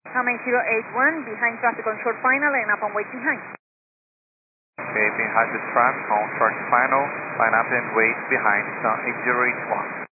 Runway 081, behind traffic on short final and up and wait behind. Okay, behind the traffic on short final, line up and wait behind, 8081.